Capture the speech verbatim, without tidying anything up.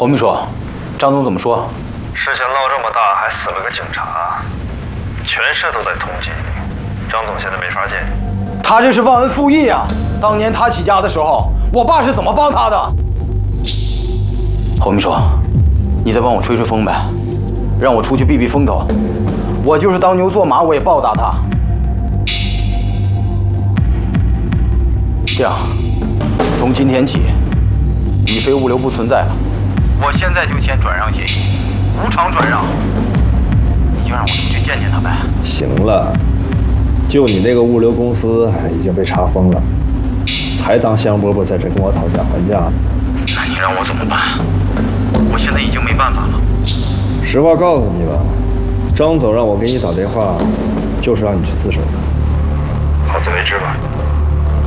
侯秘书，张总怎么说？ 事情闹这么大，还死了个警察，全市都在通缉你。张总现在没法见你。 他这是忘恩负义啊！当年他起家的时候，我爸是怎么帮他的？侯秘书，你再帮我吹吹风呗，让我出去避避风头。我就是当牛做马，我也报答他。这样，从今天起，宇飞物流不存在了。我现在就签转让协议，无偿转让。你就让我出去见见他呗。 行了，就你那个物流公司已经被查封了，还当香饽饽在这跟我讨价还价呢。 那你让我怎么办？我现在已经没办法了。 实话告诉你吧，张总让我给你打电话，就是让你去自首的。 好自为之吧。